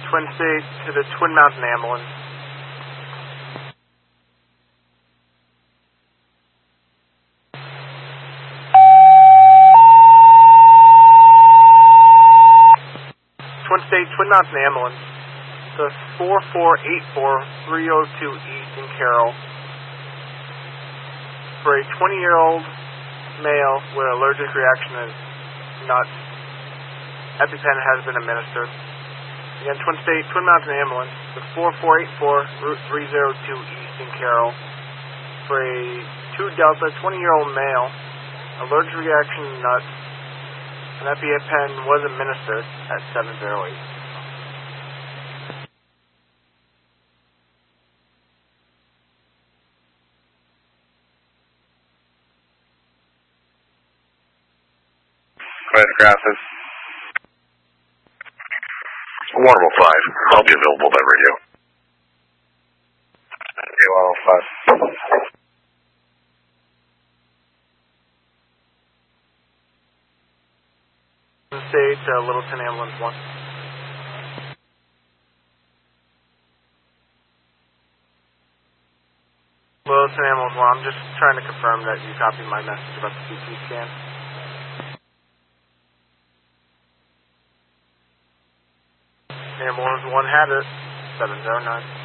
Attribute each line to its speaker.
Speaker 1: Twin State to the Twin Mountain Ambulance. Twin State, Twin Mountain Ambulance, the 4484-302 East in Carroll, for a 20-year-old male with allergic reaction to nuts. EpiPen has been administered. Again, Twin State, Twin Mountain Ambulance, the 4484 Route 302 East in Carroll, for a 2 Delta 20-year-old male, allergic reaction to nuts. An EpiPen was administered at 708.
Speaker 2: Go ahead, Crassus.
Speaker 3: Waterville 5, I'll be available by radio.
Speaker 2: Okay, Waterville 5.
Speaker 1: State, Littleton Ambulance 1. Littleton Ambulance 1, I'm just trying to confirm that you copied my message about the CT scan. Ambulance 1 had it, 709.